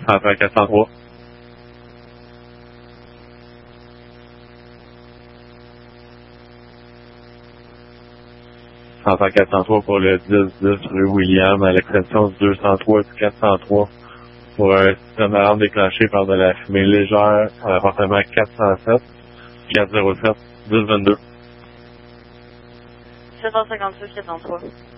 100 403. En 403 pour le 10-10 rue William à l'exception du 203 et du 403 pour un système d'alarme déclenché par de la fumée légère à l'appartement 407 407 1022. 756 403.